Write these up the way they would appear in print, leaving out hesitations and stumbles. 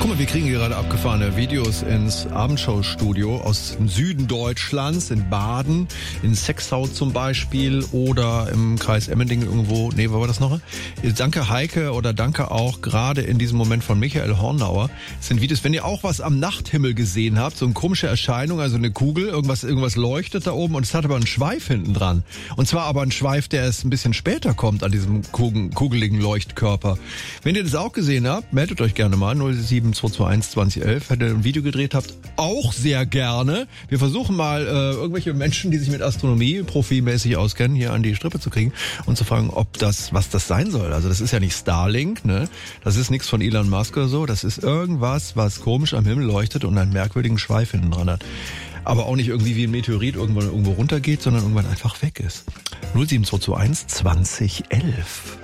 Guck mal, wir kriegen hier gerade abgefahrene Videos ins Abendschau-Studio aus dem Süden Deutschlands, in Baden, in Sexau zum Beispiel oder im Kreis Emmendingen irgendwo. Nee, wo war das noch? Danke Heike oder danke auch gerade in diesem Moment von Michael Hornauer. Das sind Videos, wenn ihr auch was am Nachthimmel gesehen habt, so eine komische Erscheinung, also eine Kugel, irgendwas leuchtet da oben und es hat aber einen Schweif hinten dran. Und zwar aber ein Schweif, der erst ein bisschen später kommt an diesem kugeligen Leuchtkörper. Wenn ihr das auch gesehen habt, meldet euch gerne mal 07221 2011, wenn ihr ein Video gedreht habt, auch sehr gerne. Wir versuchen mal irgendwelche Menschen, die sich mit Astronomie profimäßig auskennen, hier an die Strippe zu kriegen und zu fragen, was das sein soll. Also das ist ja nicht Starlink, ne? Das ist nichts von Elon Musk oder so. Das ist irgendwas, was komisch am Himmel leuchtet und einen merkwürdigen Schweif hinten dran hat. Aber auch nicht irgendwie wie ein Meteorit irgendwo runtergeht, sondern irgendwann einfach weg ist. 07221 2011.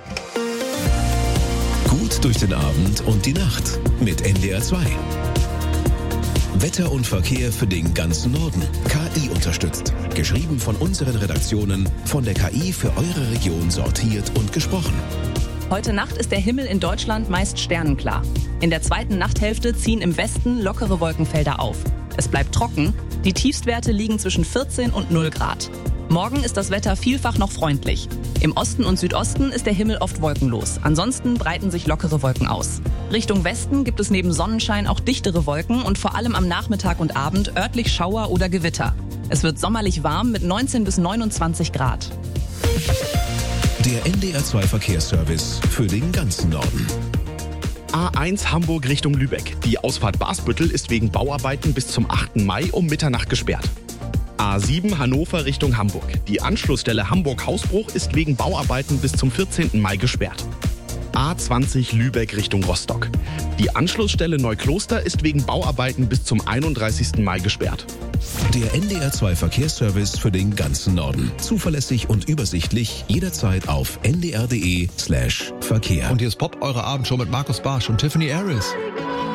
Gut durch den Abend und die Nacht mit NDR 2. Wetter und Verkehr für den ganzen Norden. KI unterstützt. Geschrieben von unseren Redaktionen, von der KI für eure Region sortiert und gesprochen. Heute Nacht ist der Himmel in Deutschland meist sternenklar. In der zweiten Nachthälfte ziehen im Westen lockere Wolkenfelder auf. Es bleibt trocken. Die Tiefstwerte liegen zwischen 14 und 0 Grad. Morgen ist das Wetter vielfach noch freundlich. Im Osten und Südosten ist der Himmel oft wolkenlos. Ansonsten breiten sich lockere Wolken aus. Richtung Westen gibt es neben Sonnenschein auch dichtere Wolken und vor allem am Nachmittag und Abend örtlich Schauer oder Gewitter. Es wird sommerlich warm mit 19 bis 29 Grad. Der NDR 2 Verkehrsservice für den ganzen Norden. A1 Hamburg Richtung Lübeck. Die Ausfahrt Basbüttel ist wegen Bauarbeiten bis zum 8. Mai um Mitternacht gesperrt. A7 Hannover Richtung Hamburg. Die Anschlussstelle Hamburg-Hausbruch ist wegen Bauarbeiten bis zum 14. Mai gesperrt. A20 Lübeck Richtung Rostock. Die Anschlussstelle Neukloster ist wegen Bauarbeiten bis zum 31. Mai gesperrt. Der NDR 2 Verkehrsservice für den ganzen Norden. Zuverlässig und übersichtlich, jederzeit auf ndr.de/Verkehr. Und hier ist Pop, eure Abendshow mit Markus Barsch und Tiffany Harris.